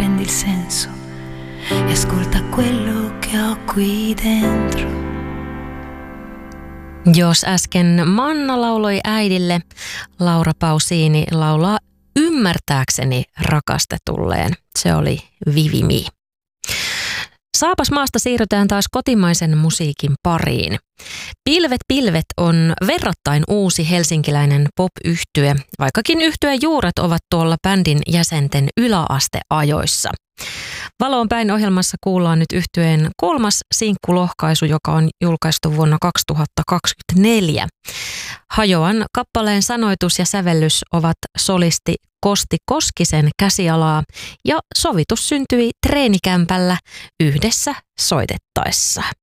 prendi il senso e ascolta quello che ho qui dentro. Jos äsken Manna lauloi äidille, Laura Pausini laulaa ymmärtääkseni rakastetulleen. Se oli Vivimi. Saapas maasta siirrytään taas kotimaisen musiikin pariin. Pilvet pilvet on verrattain uusi helsinkiläinen pop-yhtye, vaikkakin yhtyeen juuret ovat tuolla bändin jäsenten yläasteajoissa. Valoon päin ohjelmassa kuullaan nyt yhtyeen 3. sinkkulohkaisu, joka on julkaistu vuonna 2024. Hajoan kappaleen sanoitus ja sävellys ovat solisti Kosti Koskisen käsialaa ja sovitus syntyi treenikämpällä yhdessä soitettaessa.